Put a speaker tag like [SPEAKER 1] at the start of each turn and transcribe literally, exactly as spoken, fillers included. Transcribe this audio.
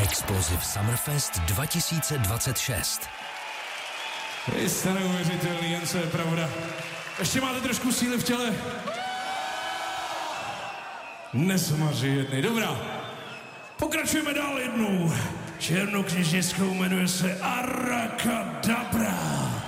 [SPEAKER 1] Explosive Summerfest dva tisíce dvacet šest.
[SPEAKER 2] Vy jste neuvěřitelný, jen co je pravda. Ještě máte trošku síly v těle? Nesmaři jedny, dobrá. Pokračujeme dál jednou. Černokněžnickou jmenuje se Arakadabra.